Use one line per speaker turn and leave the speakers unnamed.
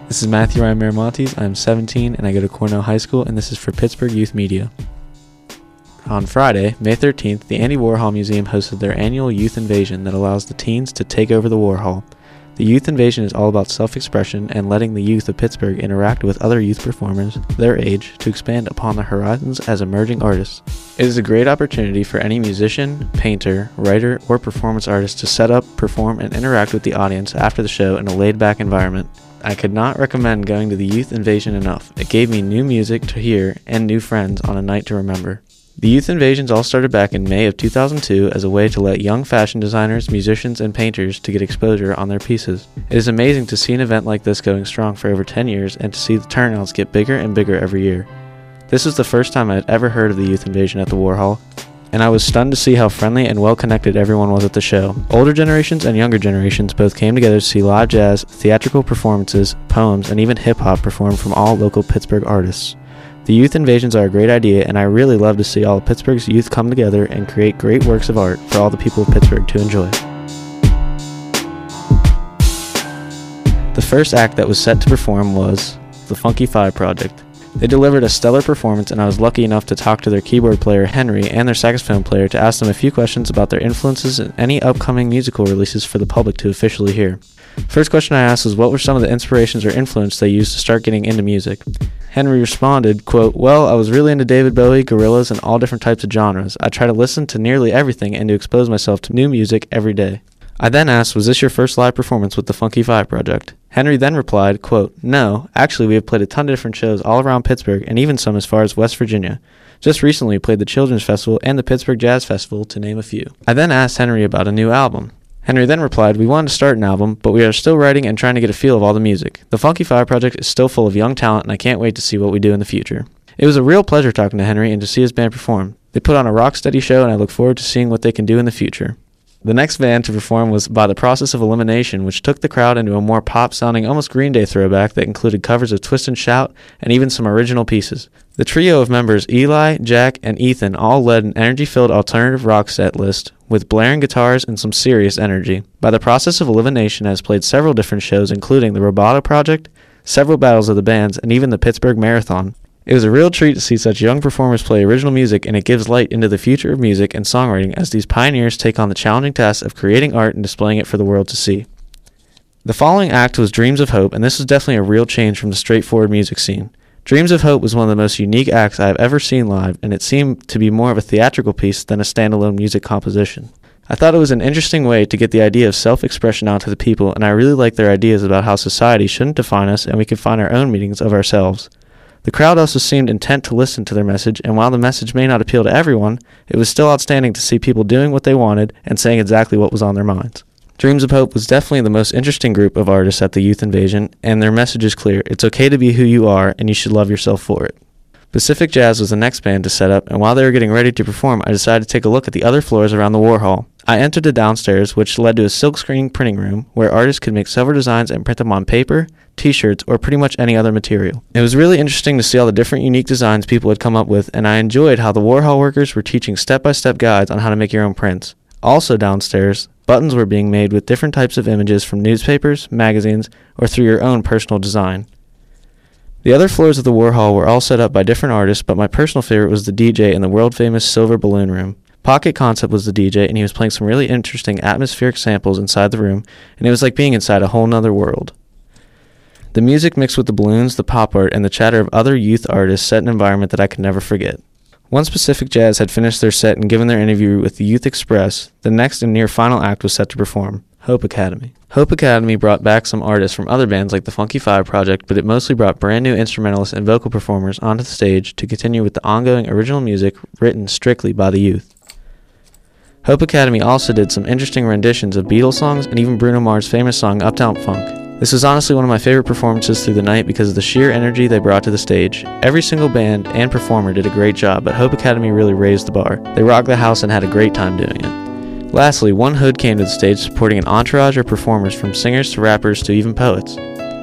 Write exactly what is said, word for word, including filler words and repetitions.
This is Matthew Ryan Miramontes. I'm seventeen and I go to Cornell High School, and this is for Pittsburgh Youth Media. On Friday, May thirteenth, the Andy Warhol Museum hosted their annual Youth Invasion that allows the teens to take over the Warhol. The Youth Invasion is all about self-expression and letting the youth of Pittsburgh interact with other youth performers their age to expand upon their horizons as emerging artists. It is a great opportunity for any musician, painter, writer, or performance artist to set up, perform, and interact with the audience after the show in a laid-back environment. I could not recommend going to the Youth Invasion enough. It gave me new music to hear and new friends on a night to remember. The Youth Invasions all started back in May of two thousand two as a way to let young fashion designers, musicians, and painters to get exposure on their pieces. It is amazing to see an event like this going strong for over ten years and to see the turnouts get bigger and bigger every year. This was the first time I had ever heard of the Youth Invasion at the Warhol, and I was stunned to see how friendly and well-connected everyone was at the show. Older generations and younger generations both came together to see live jazz, theatrical performances, poems, and even hip-hop performed from all local Pittsburgh artists. The Youth Invasions are a great idea, and I really love to see all of Pittsburgh's youth come together and create great works of art for all the people of Pittsburgh to enjoy. The first act that was set to perform was the Funky Five Project. They delivered a stellar performance, and I was lucky enough to talk to their keyboard player Henry and their saxophone player to ask them a few questions about their influences and any upcoming musical releases for the public to officially hear. First question I asked was what were some of the inspirations or influence they used to start getting into music. Henry responded, quote, "Well, I was really into David Bowie, Gorillaz, and all different types of genres. I try to listen to nearly everything and to expose myself to new music every day." I then asked, was this your first live performance with the Funky Five Project? Henry then replied, quote, "No, actually we have played a ton of different shows all around Pittsburgh and even some as far as West Virginia. Just recently we played the Children's Festival and the Pittsburgh Jazz Festival, to name a few." I then asked Henry about a new album. Henry then replied, "We wanted to start an album, but we are still writing and trying to get a feel of all the music. The Funky Five Project is still full of young talent, and I can't wait to see what we do in the future." It was a real pleasure talking to Henry and to see his band perform. They put on a rock-steady show, and I look forward to seeing what they can do in the future. The next band to perform was By the Process of Elimination, which took the crowd into a more pop-sounding, almost Green Day throwback that included covers of Twist and Shout and even some original pieces. The trio of members Eli, Jack, and Ethan all led an energy-filled alternative rock set list with blaring guitars and some serious energy. By the Process of Elimination has played several different shows, including the Roboto Project, several battles of the bands, and even the Pittsburgh Marathon. It was a real treat to see such young performers play original music, and it gives light into the future of music and songwriting as these pioneers take on the challenging task of creating art and displaying it for the world to see. The following act was Dreams of Hope, and this was definitely a real change from the straightforward music scene. Dreams of Hope was one of the most unique acts I have ever seen live, and it seemed to be more of a theatrical piece than a standalone music composition. I thought it was an interesting way to get the idea of self-expression out to the people, and I really liked their ideas about how society shouldn't define us and we can find our own meanings of ourselves. The crowd also seemed intent to listen to their message, and while the message may not appeal to everyone, it was still outstanding to see people doing what they wanted and saying exactly what was on their minds. Dreams of Hope was definitely the most interesting group of artists at the Youth Invasion, and their message is clear. It's okay to be who you are, and you should love yourself for it. Pacific Jazz was the next band to set up, and while they were getting ready to perform, I decided to take a look at the other floors around the Warhol. I entered the downstairs, which led to a silkscreen printing room, where artists could make several designs and print them on paper, t-shirts, or pretty much any other material. It was really interesting to see all the different unique designs people had come up with, and I enjoyed how the Warhol workers were teaching step-by-step guides on how to make your own prints. Also downstairs, buttons were being made with different types of images from newspapers, magazines, or through your own personal design. The other floors of the Warhol were all set up by different artists, but my personal favorite was the D J in the world-famous Silver Balloon Room. Pocket Concept was the D J, and he was playing some really interesting atmospheric samples inside the room, and it was like being inside a whole nother world. The music mixed with the balloons, the pop art, and the chatter of other youth artists set an environment that I could never forget. Once Pacific Jazz had finished their set and given their interview with the Youth Express, the next and near final act was set to perform, Hope Academy. Hope Academy brought back some artists from other bands like the Funky Five Project, but it mostly brought brand new instrumentalists and vocal performers onto the stage to continue with the ongoing original music written strictly by the youth. Hope Academy also did some interesting renditions of Beatles songs and even Bruno Mars' famous song Uptown Funk. This was honestly one of my favorite performances through the night because of the sheer energy they brought to the stage. Every single band and performer did a great job, but Hope Academy really raised the bar. They rocked the house and had a great time doing it. Lastly, One Hood came to the stage supporting an entourage of performers from singers to rappers to even poets.